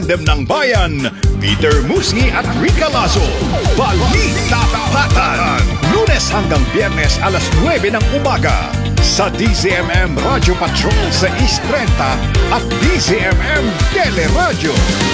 tandem ng bayan, Peter Musi at Rica Lazo. Balita Patan! Lunes hanggang Biyernes alas 9 ng umaga sa DZMM Radio Patrol sa East 30 at DZMM Teleradyo.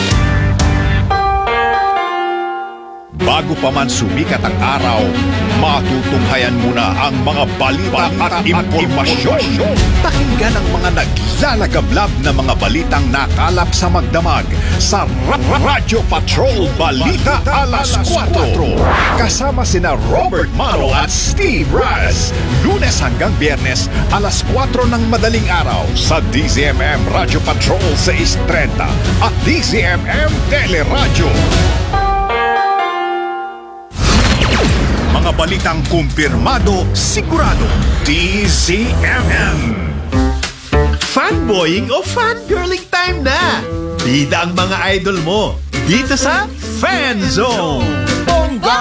Bago pa man sumikat ang araw, matutunghayan muna ang mga balita at impormasyon. Pakinggan ang mga naglalagablab na mga balitang nakalap sa magdamag sa Radio Patrol Balita Alas 4. Kasama sina Robert Maro at Steve Raz. Lunes hanggang Biyernes, alas 4 ng madaling araw sa DZMM Radio Patrol sa East 30 at DZMM Teleradyo. Mga balitang kumpirmado, sigurado, DZMM. Fanboying o fangirling time na! Bida ang mga idol mo dito sa Fan Zone! Bongga!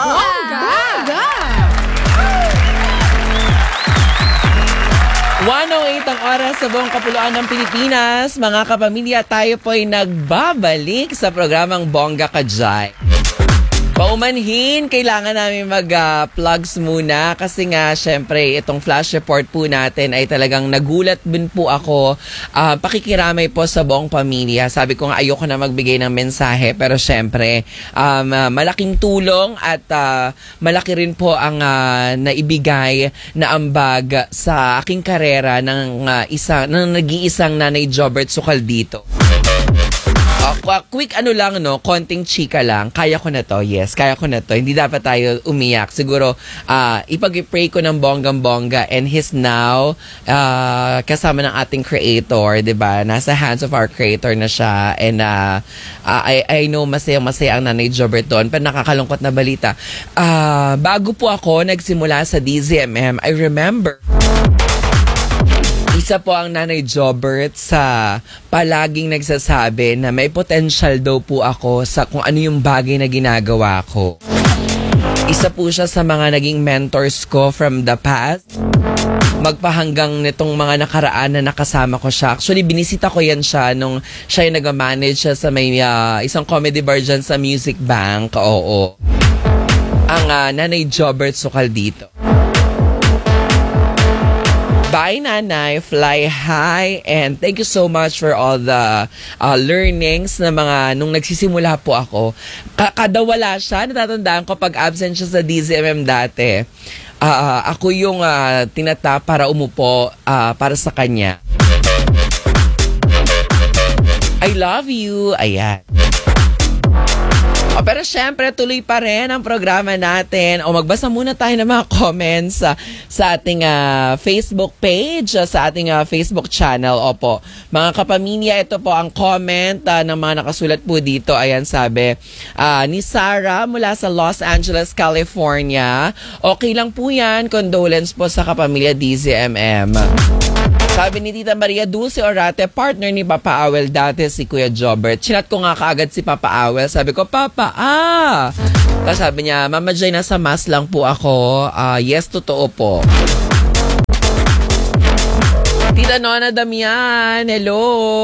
1:08 ang oras sa buong kapuluan ng Pilipinas. Mga kapamilya, tayo po ay nagbabalik sa programang Bongga Kajay. Paumanhin, kailangan namin mag-plugs muna kasi nga syempre itong flash report po natin ay talagang nagulat din po ako. Pakikiramay po sa buong pamilya. Sabi ko nga ayoko na magbigay ng mensahe pero syempre malaking tulong at malaki rin po ang naibigay na ambag sa aking karera ng nag-iisang Nanay Jobert Sukaldito. Quick lang, konting chika lang. Kaya ko na to, yes. Kaya ko na to. Hindi dapat tayo umiyak. Siguro, ipag-pray ko ng bonggang-bongga and he's now kasama ng ating creator, diba? Nasa hands of our creator na siya. And I know masayang-masaya ang Nanay Jobert doon. Pero nakakalungkot na balita. Bago po ako nagsimula sa DZMM, I remember isa po ang Nanay Jobert sa palaging nagsasabi na may potential daw po ako sa kung ano yung bagay na ginagawa ko. Isa po siya sa mga naging mentors ko from the past. Magpahanggang nitong mga nakaraan na nakasama ko siya. Actually, binisita ko yan siya nung siya yung nag-manage siya sa may isang comedy bar dyan sa Music Bank. Oo. Ang Nanay Jobert Sukaldito. Bye, Nanay. Fly high. And thank you so much for all the learnings na mga nung nagsisimula po ako. Kadawala siya. Natatandaan ko pag absent siya sa DZMM dati. Ako yung tinatap para umupo para sa kanya. I love you. Ayan. Pero syempre, tuloy pa rin ang programa natin. Magbasa muna tayo ng mga comments sa ating Facebook page, sa ating Facebook channel. Opo, mga kapamilya, ito po ang comment ng mga nakasulat po dito. Ayan, sabi ni Sarah mula sa Los Angeles, California. Okay lang po yan. Condolence po sa kapamilya DZMM. Sabi ni Tita Maria Dulce Orate, partner ni Papa Awel dati si Kuya Jobert. Chinat ko nga kaagad si Papa Awel. Sabi ko, Papa, Tapos sabi niya, Mama Jay, nasa mass lang po ako. Yes, totoo po. Tita Nona Damian, hello.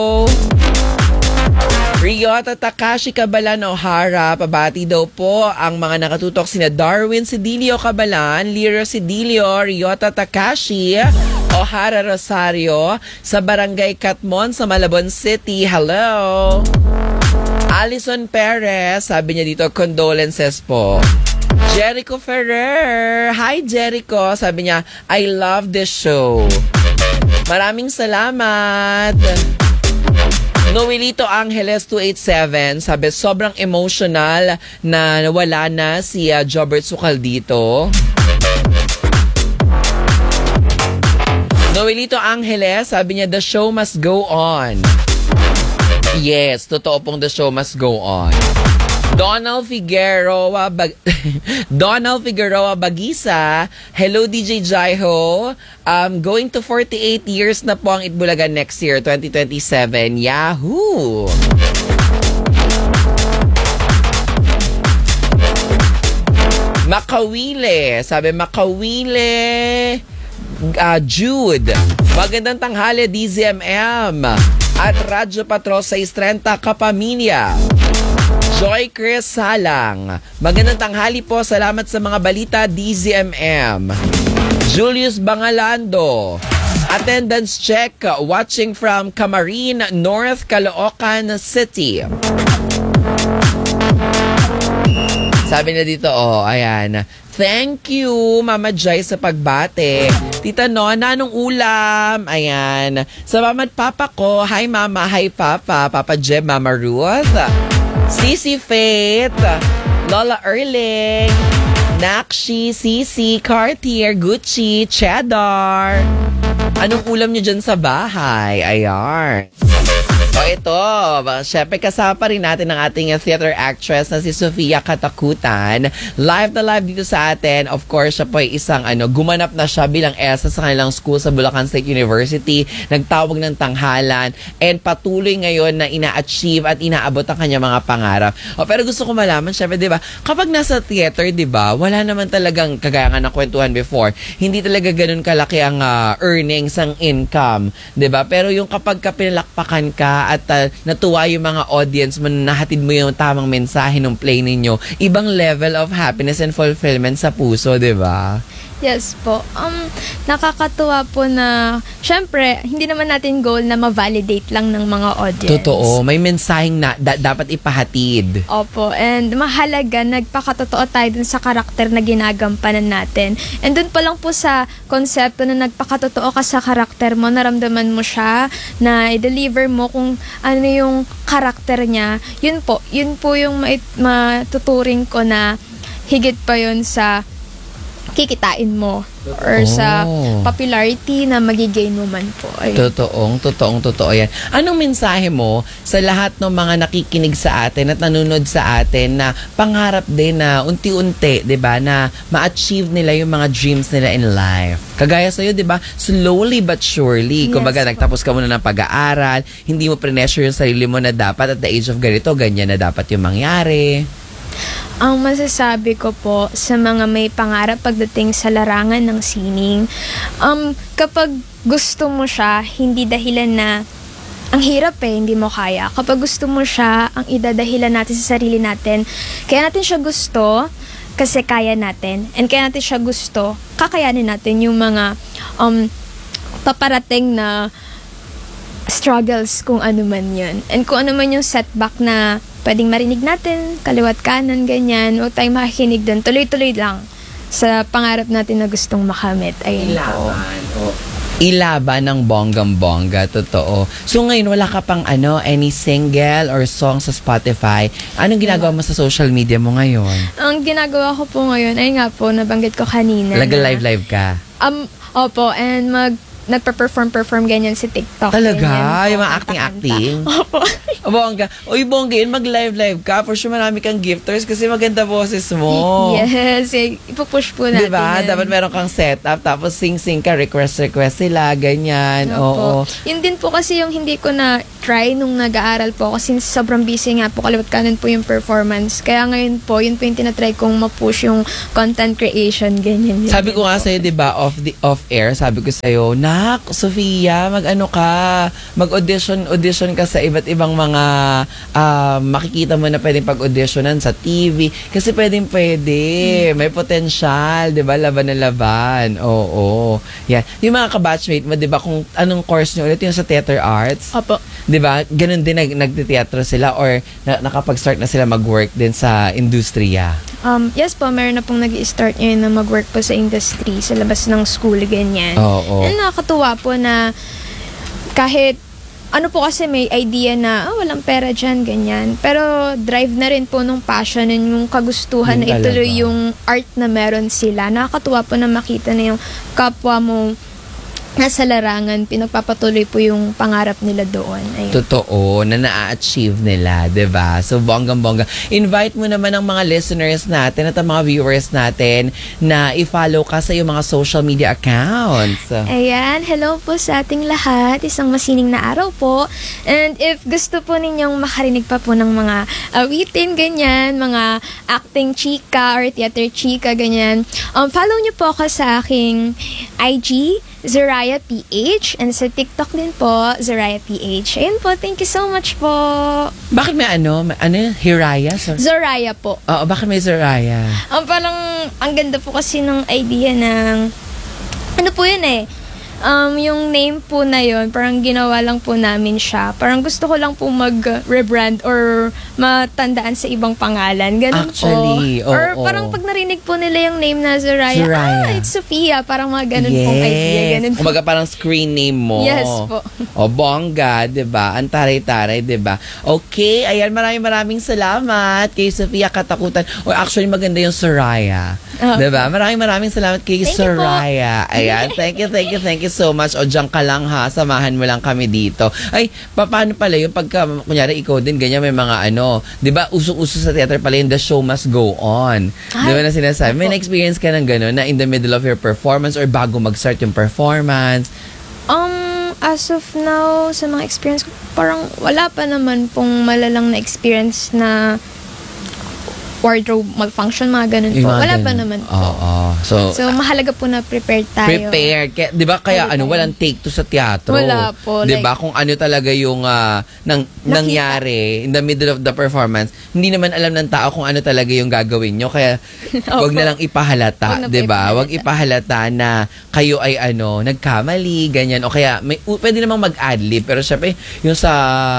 Ryota Takashi Cabalan O'Hara, pabati daw po ang mga nakatutok sina Darwin Sedilio Cabalan, Liro Sedilio, Ryota Takashi, O'Hara Rosario, sa Barangay Catmon sa Malabon City. Hello! Alison Perez, sabi niya dito, condolences po. Jericho Ferrer, hi Jericho, sabi niya, I love this show. Maraming salamat. Noelito Angeles 287, sabi sobrang emotional na nawala na si Jobert Sukaldito. Noelito Angeles, sabi niya the show must go on. Yes, totoo pong the show must go on. Donald Figueroa Bagisa, hello DJ Jaiho. Going to 48 years na po ang Itbulaga next year, 2027. Yahoo! Makawile, sabi Makawile Jude. Magandang tanghali DZMM at Radyo Patrol sa 30 kapamilya. Joy Chris Salang. Magandang tanghali po. Salamat sa mga balita, DZMM. Julius Bangalando. Attendance check. Watching from Camarine North, Caloocan City. Sabi na dito, ayan. Thank you, Mama Jai, sa pagbate. Tita Nona, anong ulam? Ayan. Sa mama at papa ko, hi Mama, hi Papa. Papa Jeb, Mama Ruth. Sisi Faith, Lola Erling, Nakshi, Sisi, Cartier, Gucci, Cheddar. Anong ulam nyo dyan sa bahay? Ayan. O ito, syempre kasama pa rin natin ang ating theater actress na si Sofia Katakutan. Live na live dito sa atin. Of course, siya po ay isang gumanap na siya bilang ESA sa kanilang school sa Bulacan State University. Nagtawag ng tanghalan and patuloy ngayon na ina-achieve at inaabot ang kanyang mga pangarap. Pero gusto ko malaman, syempre, di ba, kapag nasa theater, di ba, wala naman talagang kagaya nga ng kwentuhan before, hindi talaga ganun kalaki ang earnings, ang income, di ba? Pero yung kapag pinalakpakan ka at natuwa yung mga audience mo, nahatid mo yung tamang mensahe ng play ninyo, ibang level of happiness and fulfillment sa puso, di ba? Yes po. Nakakatuwa po na, syempre, hindi naman natin goal na ma-validate lang ng mga audience. Totoo. May mensaheng na dapat ipahatid. Opo. And mahalaga, nagpakatotoo tayo dun sa karakter na ginagampanan natin. And dun pa lang po sa konsepto na nagpakatotoo ka sa karakter mo, naramdaman mo siya, na i-deliver mo kung ano yung karakter niya. Yun po yung matuturing ko na higit pa yun sa kikitain mo or sa popularity na magigain mo man po. Ayun. Totoong yan. Anong mensahe mo sa lahat ng mga nakikinig sa atin at nanonood sa atin na pangarap din na unti-unti, 'di ba, na ma-achieve nila yung mga dreams nila in life? Kagaya sa iyo, 'di ba? Slowly but surely. Yes, Kumbaga, nagtapos ka muna ng pag-aaral, hindi mo pressure yung sarili mo na dapat at the age of ganito, ganyan na dapat yung mangyari. Ang masasabi ko po sa mga may pangarap pagdating sa larangan ng sining, kapag gusto mo siya, hindi dahilan na ang hirap hindi mo kaya. Kapag gusto mo siya, ang idadahilan natin sa sarili natin. Kaya natin siya gusto kasi kaya natin. And kaya natin siya gusto, kakayanin natin yung mga paparating na struggles kung ano man yun. And kung ano man yung setback na pwedeng marinig natin, kaliwat kanan, ganyan. Huwag tayong makikinig doon. Tuloy-tuloy lang sa pangarap natin na gustong makamit. Ayun po. Ilaban ng bonggang-bongga, totoo. So ngayon, wala ka pang any single or song sa Spotify. Anong ginagawa mo sa social media mo ngayon? Ang ginagawa ko po ngayon, ay nga po, nabanggit ko kanina. Live ka? Opo, and nagpa-perform ganyan si TikTok. Talaga? Ganyan, Yung mga acting? Opo. Bongga. Uy, Bongga, yun, mag-live ka. For sure, marami kang gifters kasi maganda boses mo. Yes. Ipupush po natin diba? yan. Dapat meron kang setup, tapos sing-sing ka, request sila, ganyan. Oo. Yun din po kasi yung hindi ko na try nung nag-aaral po kasi sobrang busy nga po, kaliwat kanan po yung performance. Kaya ngayon po, yun po yung tinatry kong ma-push yung content creation, ganyan. Sabi ko nga sa'yo, diba, off-air, sabi ko sa'yo, Nak, Sofia, mag-audition ka sa iba't ibang mga makikita mo na pwedeng pag-auditionan sa TV. Kasi pwede. May potential, diba? Laban na laban. Oo. Yan. Yung mga kabatchmate mo, diba, kung anong course nyo ulit, yung sa theater arts. Opo. Diba? Ganun din nagteteatro sila or nakapag-start na sila mag-work din sa industriya. Yes po, meron na pong nag-i-start ngayon na mag-work po sa industry, sa labas ng school, ganyan. Oo. And nakakatuwa po na kahit po kasi may idea na walang pera dyan, ganyan. Pero drive na rin po nung passion and yung kagustuhan na ituloy yung art na meron sila. Nakakatuwa po na makita na yung kapwa mo nasa larangan, pinagpapatuloy po yung pangarap nila doon. Ayun. Totoo, na na-achieve nila, diba? So, bonggang-bongga. Invite mo naman ang mga listeners natin at ang mga viewers natin na i-follow ka sa iyong mga social media accounts. Ayan, hello po sa ating lahat. Isang masining na araw po. And if gusto po ninyong makarinig pa po ng mga awitin, ganyan, mga acting chika or theater chika, ganyan, follow nyo po ako sa aking IG, Zoraya PH. And sa TikTok din po, Zoraya PH. Ayun po, thank you so much po. Bakit may Hiraya? Zoraya po. Oo, bakit may Zoraya? Parang, ang ganda po kasi ng idea ng, ano po yun yung name po na yun, parang ginawa lang po namin siya. Parang gusto ko lang po mag-rebrand or matandaan sa ibang pangalan. Ganun Actually, po. Or parang pag narinig po nila yung name na Zoraya, it's Sophia. Parang mga ganun pong idea. Ganun po. Kumaga parang screen name mo. Yes po. O, bongga, diba? Ang taray-taray, diba? Okay, ayan, maraming salamat kay Sophia Katakutan. O, actually, maganda yung Soraya. Diba? Maraming salamat kay Soraya. Ayan, thank you so much. O, dyan ka lang ha. Samahan mo lang kami dito. Ay, paano pala yung pagka, kunyari, ikaw din, ganyan, may mga diba, uso-uso sa theater pala yung the show must go on. Diba na sinasabi? May na-experience ka ng gano'n na in the middle of your performance or bago mag-start yung performance? As of now, sa mga experience ko, parang wala pa naman pong malalang na experience na wardrobe malfunction, mga ganun po. Wala pa naman po. So, mahalaga po na prepared tayo. Prepared. Di ba kaya walang take to sa teatro? Wala po. Di ba kung ano talaga yung nangyari in the middle of the performance, hindi naman alam ng tao kung ano talaga yung gagawin nyo. Kaya wag na lang ipahalata. Di ba? Wag ipahalata na kayo ay nagkamali, ganyan. O kaya pwede namang mag-adlib. Pero syempre, yung sa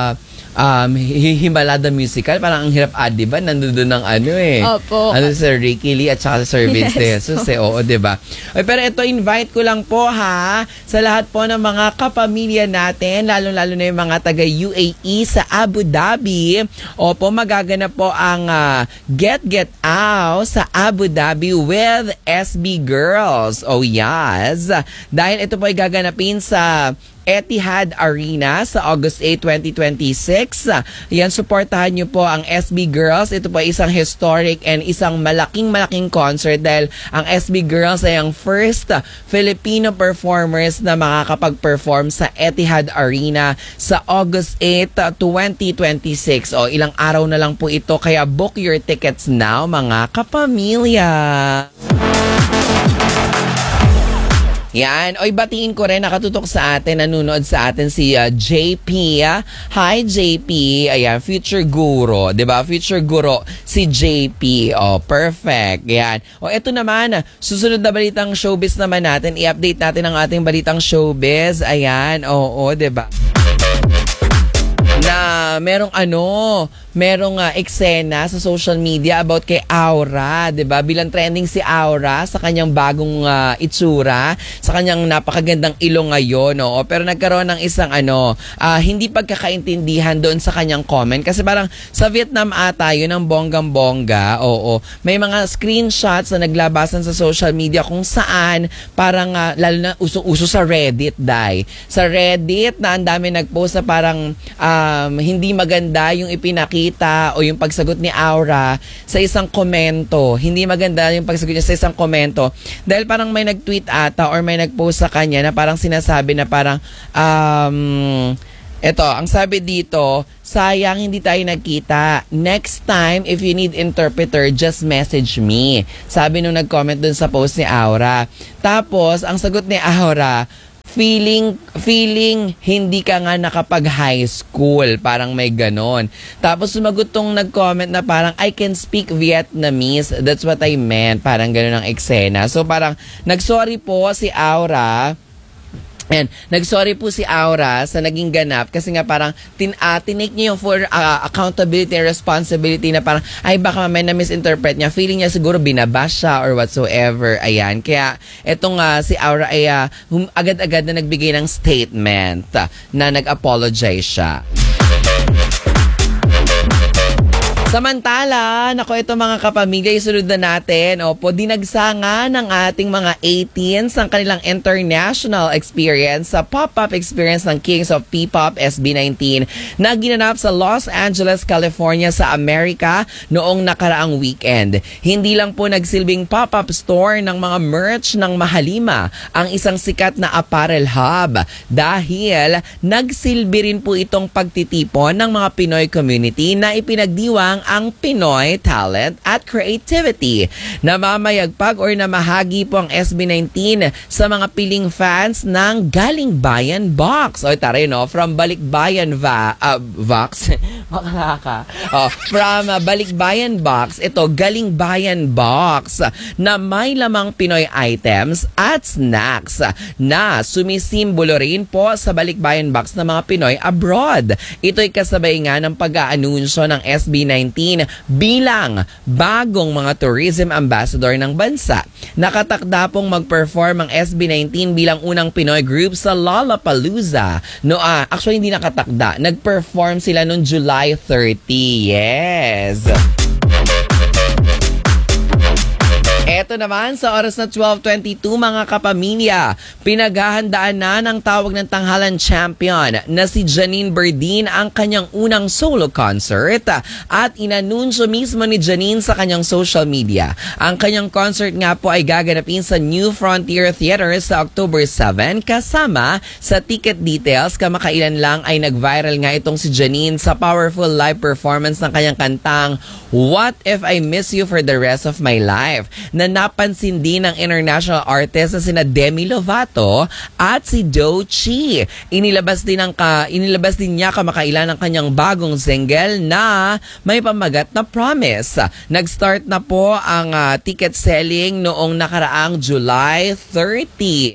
Himalada Musical, parang ang hirap adiban, nandoon ng Opo. Sir Ricky Lee at saka Sir Vince De Jesus, oo, diba? Ay, pero ito, invite ko lang po ha, sa lahat po ng mga kapamilya natin, lalo-lalo na yung mga taga UAE sa Abu Dhabi. Opo, magaganap po ang Get Out sa Abu Dhabi with SB Girls. Oh yes! Dahil ito po ay gaganapin sa Etihad Arena sa August 8, 2026. Yan, supportahan nyo po ang SB Girls. Ito po ay isang historic and isang malaking concert dahil ang SB Girls ay ang first Filipino performers na makakapag-perform sa Etihad Arena sa August 8, 2026. O, ilang araw na lang po ito, kaya book your tickets now, mga kapamilya. Yan. Oy, batiin ko rin, nakatutok sa atin, nanonood sa atin si JP. Hi, JP. Ayan, future guro. Diba? Future guro si JP. Oh, perfect. Yan. O, eto naman, susunod na balitang showbiz naman natin. I-update natin ang ating balitang showbiz. Ayan. Oo, diba? Na merong eksena sa social media about kay Aura, 'di ba? Bilang trending si Aura sa kanyang bagong itsura, sa kanyang napakagandang ilong ngayon, no? Pero nagkaroon ng isang hindi pagkakaintindihan doon sa kanyang comment kasi parang sa Vietnam ata yun ang bonggang-bongga. Oo. May mga screenshots na naglabasan sa social media kung saan parang lalo na uso sa Reddit, sa Reddit na ang dami nagpost na parang hindi maganda yung ipinakita o yung pagsagot ni Aura sa isang komento. Hindi maganda yung pagsagot niya sa isang komento. Dahil parang may nag-tweet ata or may nag-post sa kanya na parang sinasabi na parang eto, ang sabi dito, sayang hindi tayo nagkita. Next time, if you need interpreter, just message me. Sabi nung nag-comment dun sa post ni Aura. Tapos, ang sagot ni Aura, feeling hindi ka nga nakapag-high school. Parang may ganon. Tapos sumagot tong nag-comment na parang, I can speak Vietnamese. That's what I meant. Parang ganon ang eksena. So parang, nagsorry po si Aura. And nagsorry po si Aura sa naging ganap kasi nga parang tinake niya yung for accountability and responsibility na parang ay baka may na-misinterpret niya. Feeling niya siguro binabash siya or whatsoever. Ayan. Kaya etong si Aura ay agad-agad na nagbigay ng statement na nag-apologize siya. Samantala, ito mga kapamilya, isunod na natin. Opo, dinagsangan ng ating mga 18s ang kanilang international experience sa pop-up experience ng Kings of P-Pop SB19 na ginanap sa Los Angeles, California sa Amerika noong nakaraang weekend. Hindi lang po nagsilbing pop-up store ng mga merch ng Mahalima ang isang sikat na apparel hub dahil nagsilbi rin po itong pagtitipon ng mga Pinoy community na ipinagdiwang ang Pinoy talent at creativity. Namamayagpag or namahagi po ang SB19 sa mga piling fans ng Galing Bayan Box. O tara no, from Balikbayan Vox. Makalaka. From Balikbayan Box, ito Galing Bayan Box na may lamang Pinoy items at snacks na sumisimbolo rin po sa Balikbayan Box ng mga Pinoy abroad. Ito'y kasabay nga ng pag-aanunsyo ng SB19 bilang bagong mga tourism ambassador ng bansa. Nakatakda pong mag-perform ang SB19 bilang unang Pinoy group sa Lollapalooza. Actually, hindi nakatakda. Nag-perform sila noong July 30. Yes! Eto naman sa oras na 12:22 mga kapamilya, pinaghahandaan na ng tawag ng tanghalan champion na si Janine Berdin ang kanyang unang solo concert at inanunsyo mismo ni Janine sa kanyang social media. Ang kanyang concert nga po ay gaganapin sa New Frontier Theater sa October 7 kasama sa ticket details. Kamakailan lang ay nag-viral nga itong si Janine sa powerful live performance ng kanyang kantang What If I Miss You for the Rest of My Life na napansin din ng international artist na sina Demi Lovato at si Doechii. Inilabas din niya kamakailan ang kanyang bagong single na may pamagat na Promise. Nag-start na po ang ticket selling noong nakaraang July 30.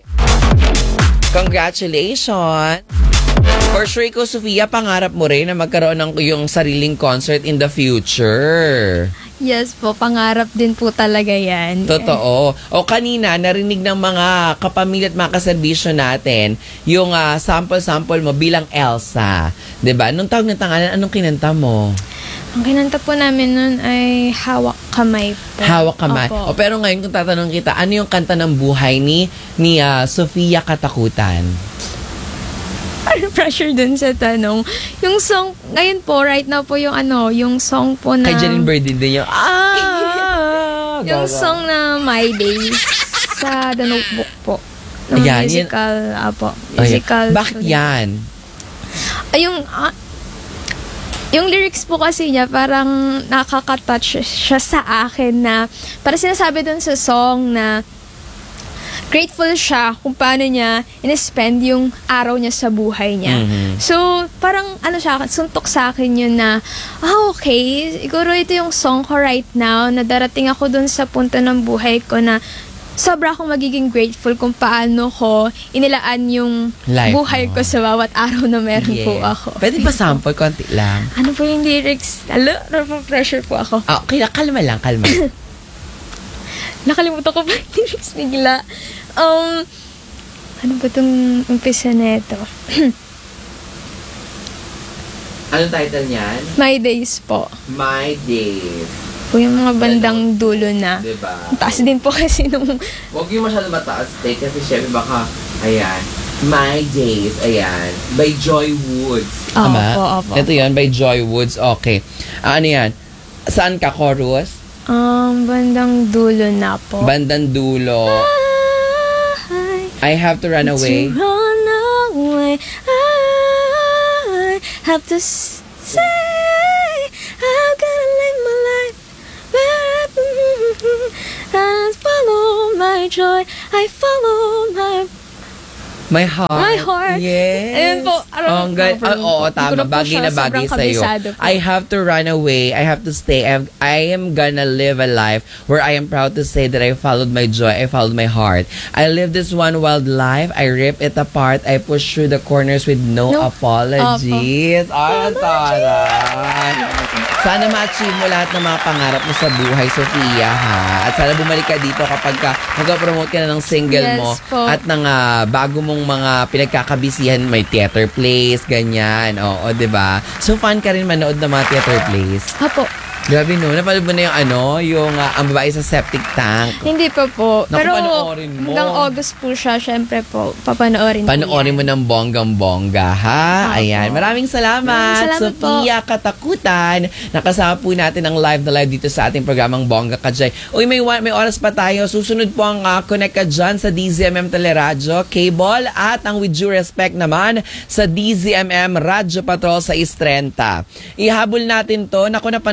Congratulations! For sure, ko, Sofia, pangarap mo rin na magkaroon ng iyong sariling concert in the future. Yes po, pangarap din po talaga yan. Totoo. O kanina, narinig ng mga kapamilya at mga kaserbisyo natin yung sample-sample mo bilang Elsa. 'Di ba? Nung tawag ng tangalan, anong kinanta mo? Ang kinanta po namin nun ay Hawak Kamay po. Hawak Kamay. Opo. O pero ngayon kung tatanong kita, ano yung kanta ng buhay ni Sofia Katakutan? Pressure dun sa tanong. Yung song, ngayon po, right now po yung yung song po na... Kay Janine Berdin din yung yung song na My Days sa The Notebook po. Ng Ayan, musical, musical. Bakit yan? Ay, yung lyrics po kasi niya parang nakaka-touch siya sa akin na parang sinasabi dun sa song na grateful siya kung paano niya in-spend yung araw niya sa buhay niya. Mm-hmm. So, parang suntok sa akin yun na, okay, siguro ito yung song ko right now na darating ako dun sa punto ng buhay ko na sobra akong magiging grateful kung paano ko inilaan yung life buhay ko sa bawat araw na meron po ako. Pwede ba sample? Konti lang. Ano po yung lyrics? Pressure po ako. Okay, kalma lang, kalma. Nakalimutan ko pa yung lyrics bigla. Ano ba itong umpisa neto? Anong title niyan? My Days po. My Days. Po yung mga bandang dulo na. Diba? Taas din po kasi nung... Huwag yung masyado mataas, kasi syempre baka, ayan, My Days, ayan, by Joy Woods. Opo. Ito yan, by Joy Woods, okay. Ano yan? Saan ka, chorus? Bandang dulo na po. Bandang dulo. I have to run away. To run away. I have to say I'm gonna live my life. I follow my joy. I follow My heart. My heart. Yes. Ayun po. Oo, tama. Bagay na bagay sa'yo. I have to run away. I have to stay. I am gonna live a life where I am proud to say that I followed my joy. I followed my heart. I live this one wild life. I rip it apart. I push through the corners with no apologies. Ay, taray. Sana ma-achieve mo lahat ng mga pangarap mo sa buhay, Sofia, ha? At sana bumalik ka dito kapag mag-promote ka na ng single mo at ng bago mong mga pinagkakabisihan, may theater plays, ganyan. Oo, diba? So, fan ka rin manood ng mga theater plays? Apo. Grabe no, napanood mo na yung ang babae sa septic tank. Hindi pa po. Naku, Pero panoorin mo. hanggang August po siya, syempre po, papanoorin po Panoorin mo yan. ng bonggang-bongga, ha? Opo. Ayan. Maraming salamat, Sofia Katakutan. Nakasama po natin ang live na live dito sa ating programang Bongga Kajay. Uy, may oras pa tayo. Susunod po ang Connect Ka Dyan sa DZMM Teleradyo, Cable, at ang With Due Respect naman sa DZMM Radyo Patrol sa 6:30. Ihabol natin to. Naku, napanood ko rin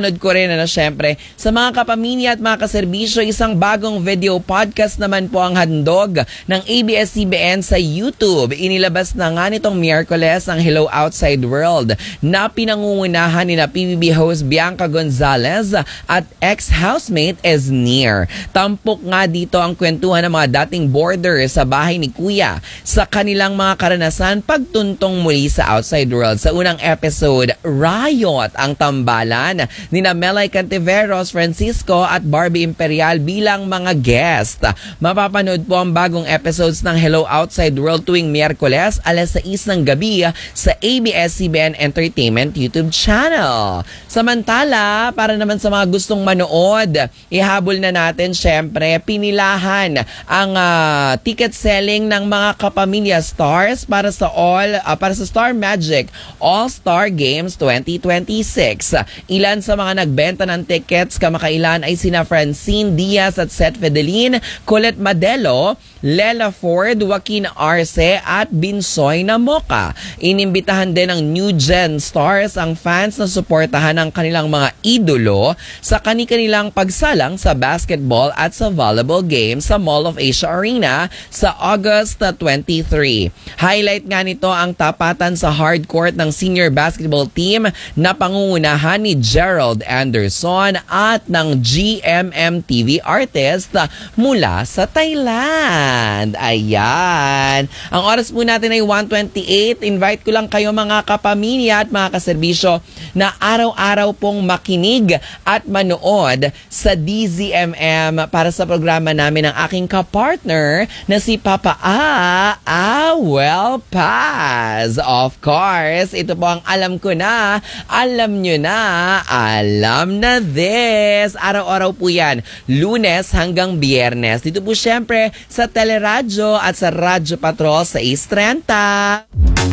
rin, syempre, sa mga kapamilya at mga kaserbisyo, isang bagong video podcast naman po ang handog ng ABS-CBN sa YouTube. Inilabas na nga nitong Miyerkules ang Hello Outside World na pinangungunahan ni na PBB host Bianca Gonzalez at ex-housemate Esnir. Tampok nga dito ang kwentuhan ng mga dating boarder sa bahay ni Kuya sa kanilang mga karanasan pagtuntong muli sa Outside World. Sa unang episode, Riot ang tambalan ni na Melay Cantiveros, Francisco at Barbie Imperial bilang mga guest. Mapapanood po ang bagong episodes ng Hello Outside World tuwing Miyerkules alas 6 ng gabi sa ABS-CBN Entertainment YouTube channel. Samantala, para naman sa mga gustong manood, ihabol na natin syempre pinilahan ang ticket selling ng mga kapamilya stars para sa Star Magic All-Star Games 2026. Ilan sa mga nagbenta ng tickets kamakailan ay sina Francine Diaz at Seth Fedelin, Colette Madelo, Lela Ford, Joaquin Arce at Binsoy Namoka. Inimbitahan din ng New Gen Stars ang fans na suportahan ang kanilang mga idolo sa kanilang pagsalang sa basketball at sa volleyball games sa Mall of Asia Arena sa August 23. Highlight nga nito ang tapatan sa hardcourt ng senior basketball team na pangungunahan ni Gerald Anderson at ng GMM TV artist mula sa Thailand. Ayan. Ang oras po natin ay 1:28. Invite ko lang kayo mga kapamilya at mga kaserbisyo na araw-araw pong makinig at manood sa DZMM para sa programa namin ng aking kapartner na si Papa Well Paz. Of course, ito po ang alam ko na, alam nyo na, alam na this. Araw-araw po yan, Lunes hanggang Biyernes. Dito po syempre sa Teleradyo at sa Radyo Patrol sa East 30.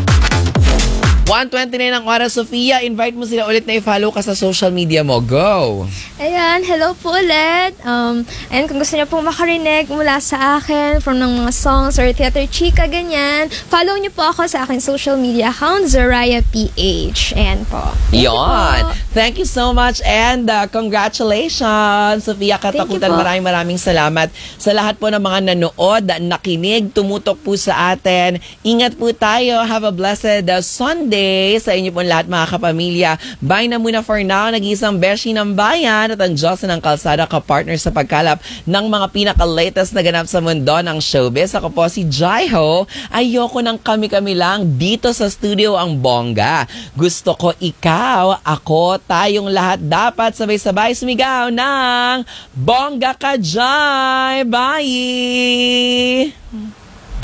1:29 ang oras, Sofia. Invite mo sila ulit na i-follow ka sa social media mo. Go! Ayan, hello po ulit. And kung gusto niyo po makarinig mula sa akin from ng mga songs or theater chika, ganyan, follow niyo po ako sa akin social media account, Zoraya PH. Ayan po. Yon! Thank you so much and congratulations, Sofia Katakutan. Thank you po. Maraming salamat sa lahat po ng mga nanood, nakinig, tumutok po sa atin. Ingat po tayo. Have a blessed Sunday sa inyo po lahat mga kapamilya. Bye na muna for now. Nag-iisang beshi ng bayan at ang Diyos ng kalsada ka-partner sa pagkalap ng mga pinaka-latest na ganap sa mundo ng showbiz. Ako po si Jaiho. Ayoko ng kami-kami lang dito sa studio ang bongga. Gusto ko ikaw, ako, tayong lahat dapat sabay-sabay sumigaw ng Bongga Ka Jai! Bye!